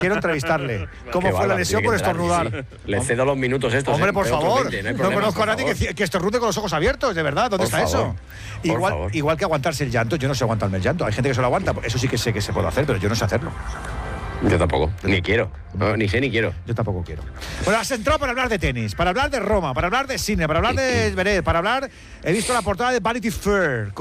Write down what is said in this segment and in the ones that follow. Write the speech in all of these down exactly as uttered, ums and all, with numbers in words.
quiero entrevistarle. ¿Cómo Qué fue la bárbaro, lesión tiene por que entrar, estornudar? sí, sí. Le cedo los minutos estos. Hombre, eh, por otros favor. veinte, no, hay No problema, conozco a por nadie que, favor. que estornude con los ojos abiertos, de verdad. ¿Dónde Por está favor, eso? por Igual, favor. igual que aguantarse el llanto. Yo no sé aguantarme el llanto. Hay gente que se lo aguanta. Eso sí que sé que se puede hacer, pero yo no sé hacerlo. Yo tampoco, ni quiero, no, ni sé ni quiero. Yo tampoco quiero. Bueno, has entrado para hablar de tenis, para hablar de Roma, para hablar de cine, para hablar de Zverev, para hablar... He visto la portada de Vanity Fair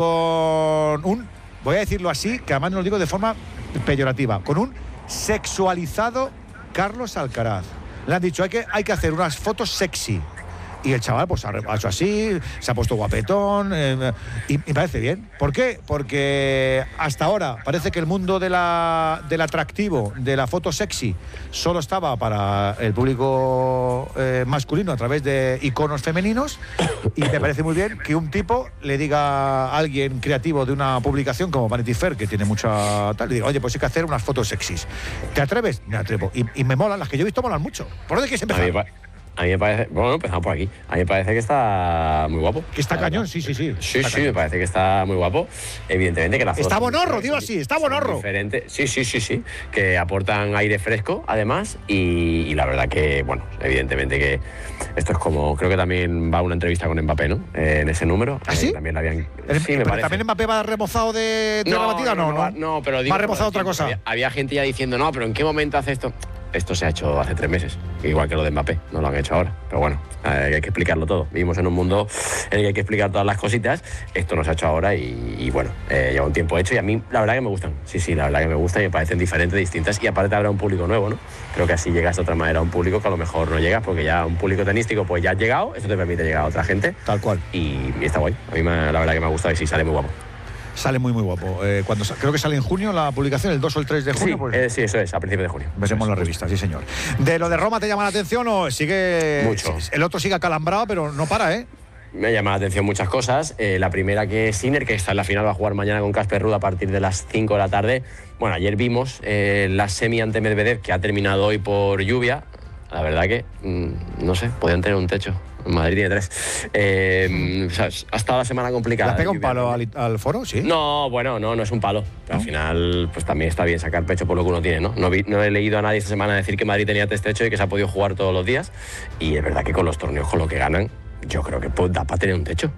con un, voy a decirlo así, que además no lo digo de forma peyorativa, con un sexualizado Carlos Alcaraz. Le han dicho, hay que, hay que hacer unas fotos sexy. Y el chaval pues ha hecho así, se ha puesto guapetón, eh, y me parece bien. ¿Por qué? Porque hasta ahora parece que el mundo de la, del atractivo, de la foto sexy, solo estaba para el público eh, masculino a través de iconos femeninos. Y me parece muy bien que un tipo le diga a alguien creativo de una publicación como Vanity Fair, que tiene mucha tal, le diga, oye, pues hay que hacer unas fotos sexys. ¿Te atreves? Me atrevo. Y, y me molan, las que yo he visto molan mucho. ¿Por dónde quieres empezar? A mí me parece, bueno, empezamos por aquí. A mí me parece que está muy guapo. Que está cañón, sí, sí, sí. Sí, está sí, cañón. me parece que está muy guapo. Evidentemente que las fotos... Está bonorro, digo así, está bonorro. Diferente. Sí, sí, sí, sí. Que aportan aire fresco, además. Y, y la verdad que, bueno, evidentemente que esto es como... Creo que también va una entrevista con Mbappé, ¿no? Eh, en ese número. ¿Ah, sí? Eh, también la habían... El, sí, me parece. ¿También Mbappé va remozado de, de no, la batida? No, no. No, no, no pero digo... ¿Va remozado otra cosa? Había, había gente ya diciendo, no, pero ¿en qué momento hace esto? Esto se ha hecho hace tres meses, igual que lo de Mbappé, no lo han hecho ahora. Pero bueno, eh, hay que explicarlo todo. Vivimos en un mundo en el que hay que explicar todas las cositas. Esto no se ha hecho ahora y, y bueno, eh, lleva un tiempo hecho y a mí la verdad que me gustan. Sí, sí, la verdad que me gustan y me parecen diferentes, distintas y aparte habrá un público nuevo, ¿no? Creo que así llegas de otra manera a un público que a lo mejor no llegas porque ya un público tenístico pues ya has llegado, eso te permite llegar a otra gente. Tal cual. Y, y está guay. A mí me, la verdad que me ha gustado y sí, sale muy guapo. Sale muy, muy guapo. Eh, cuando, creo que sale en junio la publicación, el dos o el tres de junio. Sí, pues, eh, sí, eso es, a principios de junio. veremos la revista, sí, señor. ¿De lo de Roma te llama la atención o sigue...? Mucho. El otro sigue acalambrado, pero no para, ¿eh? Me llama la atención muchas cosas. Eh, la primera que Sinner, que está en la final, va a jugar mañana con Casper Ruud a partir de las cinco de la tarde. Bueno, ayer vimos eh, la semi ante Medvedev, que ha terminado hoy por lluvia. La verdad que, mmm, no sé, podían tener un techo. En Madrid tiene tres. Eh, o sea, ha estado la semana complicada. ¿Le has pegado un palo al, al foro? Sí. No, bueno, no, no es un palo. Pero ¿no? Al final, pues también está bien sacar pecho por lo que uno tiene, ¿no? No, vi, no he leído a nadie esta semana decir que Madrid tenía techo y que se ha podido jugar todos los días. Y es verdad que con los torneos, con lo que ganan, yo creo que pues, da para tener un techo.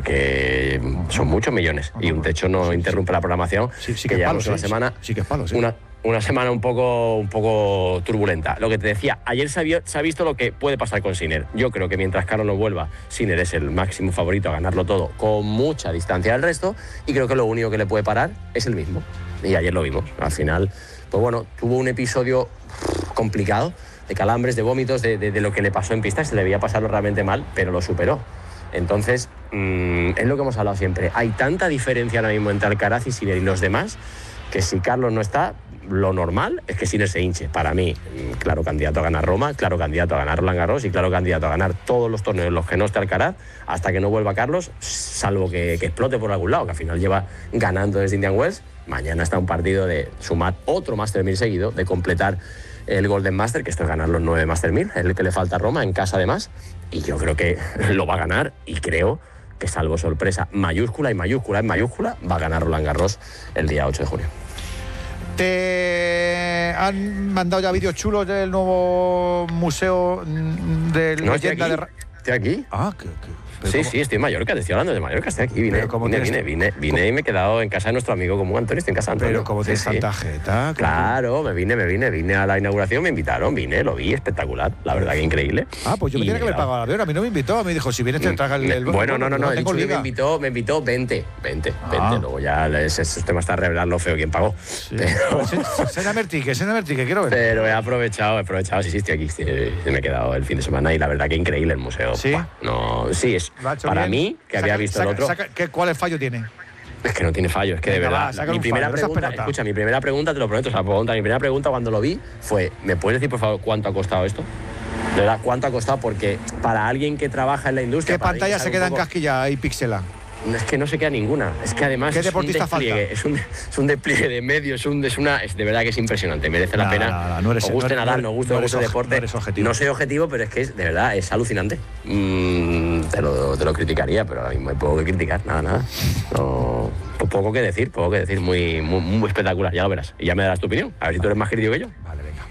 Porque son muchos millones. Y un techo no interrumpe la programación. Sí, sí que, que es llevamos palo, una sí, semana. Sí, sí que es palo, sí. Una, Una semana un poco, un poco turbulenta. Lo que te decía, ayer se, había, se ha visto lo que puede pasar con Sinner. Yo creo que mientras Carlos no vuelva, Sinner es el máximo favorito a ganarlo todo con mucha distancia del resto y creo que lo único que le puede parar es el mismo. Y ayer lo vimos. Al final, pues bueno, tuvo un episodio complicado de calambres, de vómitos, de, de, de lo que le pasó en pista. Se le veía pasarlo realmente mal, pero lo superó. Entonces, mmm, es lo que hemos hablado siempre. Hay tanta diferencia ahora mismo entre Alcaraz y Sinner y los demás que si Carlos no está, lo normal es que Sinner se hinche. Para mí, claro candidato a ganar Roma, claro candidato a ganar Roland Garros y claro candidato a ganar todos los torneos en los que no esté Alcaraz hasta que no vuelva Carlos, salvo que, que explote por algún lado, que al final lleva ganando desde Indian Wells. Mañana está un partido de sumar otro Master mil seguido, de completar el Golden Master, que esto es ganar los nueve Master mil, el que le falta a Roma, en casa además, y yo creo que lo va a ganar y creo que salvo sorpresa mayúscula y mayúscula en mayúscula, va a ganar Roland Garros el día ocho de junio. ¿Te han mandado ya vídeos chulos del nuevo museo del no, leyenda estoy aquí, de... estoy aquí. Ah, que... que... Sí, ¿cómo? sí, estoy en Mallorca, te estoy hablando de Mallorca, estoy aquí, vine, vine, vine, vine, vine y me he quedado en casa de nuestro amigo común Antonio, estoy en casa de Antonio. Pero como tienes sí, tanta sí. jeta... Claro, me vine, me vine, vine a la inauguración, me invitaron, vine, lo vi, espectacular, la verdad que increíble. Ah, pues yo me y tenía que haber pagado el avión, a mí no me invitó, a mí dijo, si vienes te traga el... el bueno, no, no, no, no el tengo chulo liga. me invitó, me invitó veinte, veinte, Ah. veinte, luego ya ese, ese tema está revelar lo feo quién pagó. Sí. Pero, Enséñame el ticket, enséñame el ticket, quiero ver. pero he aprovechado, he aprovechado, sí, sí, estoy aquí, sí, me he quedado el fin de semana y la verdad que increíble el museo. ¿Sí? Buah, no, sí, es para bien. mí, que Saca, había visto saca, el otro... Saca, ¿qué, ¿Cuál es fallo tiene? Es que no tiene fallo, es que Venga, de verdad. va, saca mi un primera fallo, no seas pregunta, pelota. escucha, mi primera pregunta, te lo prometo, o sea, pregunta, mi primera pregunta cuando lo vi fue, ¿me puedes decir, por favor, cuánto ha costado esto? De verdad, ¿cuánto ha costado? Porque para alguien que trabaja en la industria... ¿Qué pantalla se queda en poco, casquilla y píxela? Es que no se queda ninguna. Es que además ¿Qué es un deportista despliegue, falta? es un, es un despliegue de medios, es, un, es una, es de verdad que es impresionante, merece la No, pena. no, no, no eres- os guste no eres- nadar, no os guste, no os guste el eres deporte. no eres objetivo. No soy objetivo, pero es que es, de verdad es alucinante. Mm, te, lo, te lo criticaría, pero ahora mismo hay poco que criticar, nada, nada. No, poco que decir, poco que decir, muy, muy, muy espectacular, ya lo verás. Y ya me darás tu opinión, a ver si tú eres más crítico que yo. Vale, venga.